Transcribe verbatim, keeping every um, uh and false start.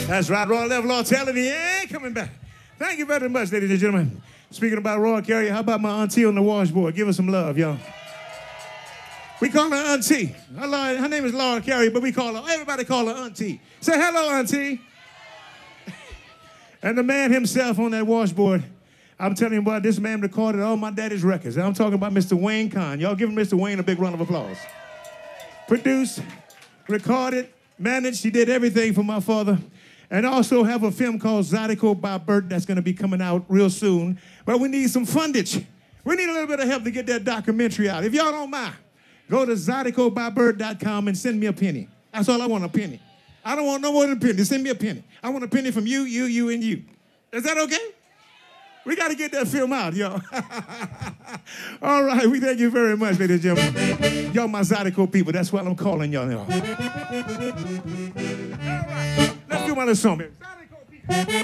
That's right, Roy Level, Lord telling he ain't coming back. Thank you very much, ladies and gentlemen. Speaking about Roy Carey, how about my auntie on the washboard? Give her some love, y'all. We call her auntie. Her, her name is Laura Carey, but we call her, everybody call her auntie. Say hello, auntie. And the man himself on that washboard, I'm telling you what, this man recorded all my daddy's records. I'm talking about Mister Wayne Kahn. Y'all give Mister Wayne a big round of applause. Produced, recorded, managed, he did everything for my father. And also have a film called Zydeco by Bert that's going to be coming out real soon. But we need some fundage. We need a little bit of help to get that documentary out. If y'all don't mind, go to zydeco by bert dot com and send me a penny. That's all I want, a penny. I don't want no more than a penny. Send me a penny. I want a penny from you, you, you, and you. Is that okay? We got to get that film out, y'all. All right, we thank you very much, ladies and gentlemen. Y'all my Zydeco people. That's what I'm calling y'all now. All right, let's do my little song, baby. Zydeco people.